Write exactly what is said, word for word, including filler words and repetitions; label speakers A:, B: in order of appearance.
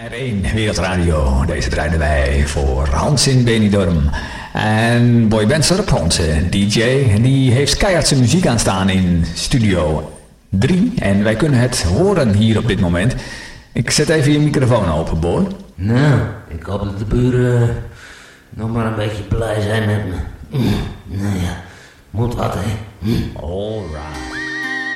A: R één Wereldradio. Deze draaiden wij voor Hans in Benidorm. En Boy Benser, onze D J, die heeft keihard zijn muziek aanstaan in studio drie. En wij kunnen het horen hier op dit moment. Ik zet even je microfoon open, Boy.
B: Nou, ik hoop dat de buren nog maar een beetje blij zijn met me. Mm, nou ja, moet wat, hè. Mm.
A: Alright.